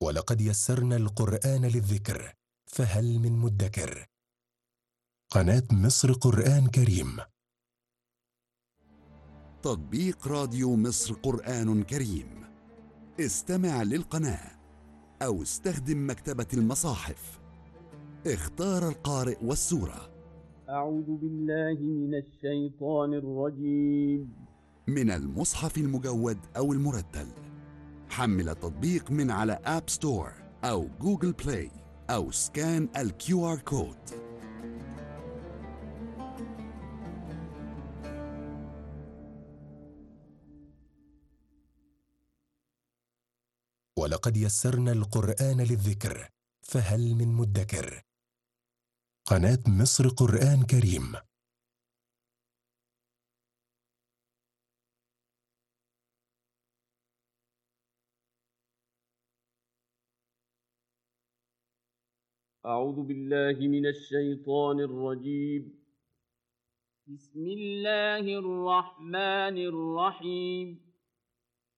ولقد يسرنا القرآن للذكر فهل من مدكر. قناة مصر قرآن كريم. تطبيق راديو مصر قرآن كريم. استمع للقناة أو استخدم مكتبة المصاحف. اختار القارئ والسورة. أعوذ بالله من الشيطان الرجيم. من المصحف المجود أو المرتل. حمل التطبيق من على آب ستور أو جوجل بلاي أو سكان الQR كود. ولقد يسرنا القرآن للذكر فهل من مدكر. قناة مصر قرآن كريم. أعوذ بالله من الشيطان الرجيم. بسم الله الرحمن الرحيم.